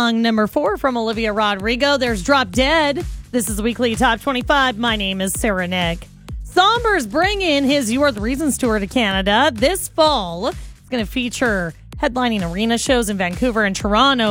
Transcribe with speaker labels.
Speaker 1: song number 4 from Olivia Rodrigo. There's Drop Dead. This is Weekly Top 25. My name is Sarah Nick. Somber's bringing his You Are the Reasons tour to Canada this fall. It's going to feature headlining arena shows in Vancouver and Toronto.